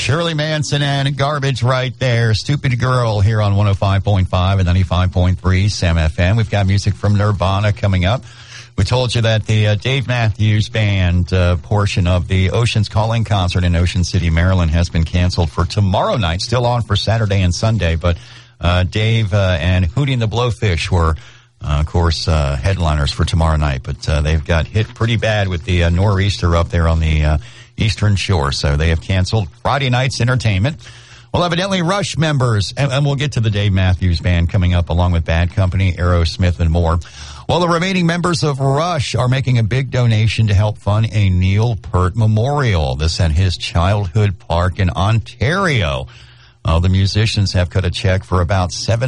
Shirley Manson and Garbage right there. Stupid Girl here on 105.5 and 95.3 Sam FM. We've got music from Nirvana coming up. We told you that the Dave Matthews Band portion of the Ocean's Calling concert in Ocean City, Maryland has been canceled for tomorrow night. Still on for Saturday and Sunday, but Dave and Hootie and the Blowfish were, of course, headliners for tomorrow night. But they've got hit pretty bad with the nor'easter up there on the Eastern Shore, so they have canceled Friday night's entertainment. Well, evidently Rush members, and we'll get to the Dave Matthews Band coming up along with Bad Company, Aerosmith, and more. Well, the remaining members of Rush are making a big donation to help fund a Neil Peart Memorial. This at his childhood park in Ontario. The musicians have cut a check for about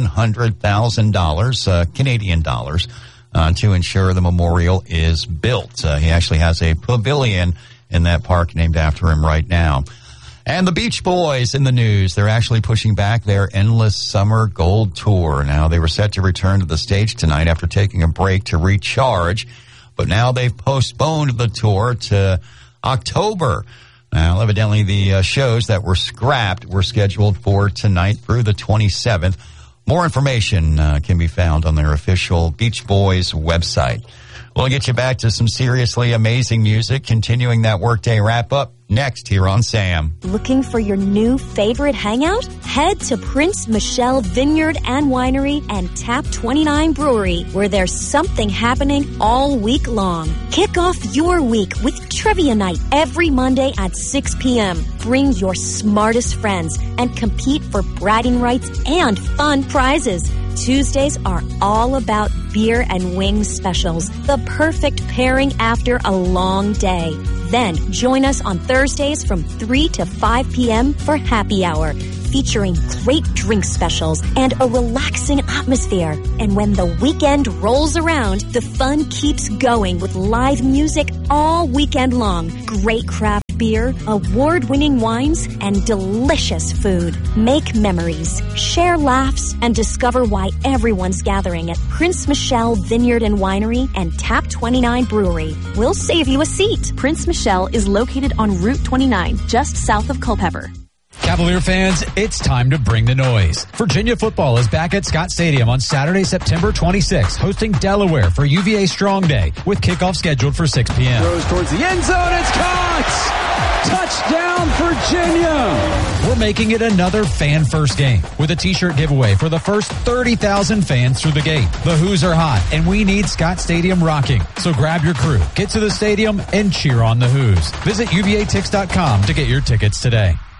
$700,000 Canadian dollars to ensure the memorial is built. He actually has a pavilion in that park named after him right now. And the Beach Boys in the news. They're actually pushing back their Endless Summer Gold Tour. Now, they were set to return to the stage tonight after taking a break to recharge, but now they've postponed the tour to October. Now, evidently, the shows that were scrapped were scheduled for tonight through the 27th. More information can be found on their official Beach Boys website. We'll get you back to some seriously amazing music, continuing that Workday wrap-up next here on Sam. Looking for your new favorite hangout? Head to Prince Michelle Vineyard and Winery and Tap 29 Brewery, where there's something happening all week long. Kick off your week with Trivia Night every Monday at 6 p.m. Bring your smartest friends and compete for bragging rights and fun prizes. Tuesdays are all about beer and wings specials, the perfect pairing after a long day. Then join us on Thursdays from 3 to 5 p.m. for happy hour, featuring great drink specials and a relaxing atmosphere. And when the weekend rolls around, the fun keeps going with live music all weekend long. Great craft beer, award-winning wines, and delicious food. Make memories, share laughs, and discover why everyone's gathering at Prince Michelle Vineyard and Winery and Tap 29 Brewery. We'll save you a seat. Prince Michelle is located on Route 29, just south of Culpeper. Cavalier fans, it's time to bring the noise. Virginia football is back at Scott Stadium on Saturday, September 26th, hosting Delaware for UVA Strong Day, with kickoff scheduled for 6 p.m. Throws towards the end zone, it's caught! Touchdown, Virginia! We're making it another fan-first game with a t-shirt giveaway for the first 30,000 fans through the gate. The Who's are hot, and we need Scott Stadium rocking. So grab your crew, get to the stadium, and cheer on the Who's. Visit UVATix.com to get your tickets today.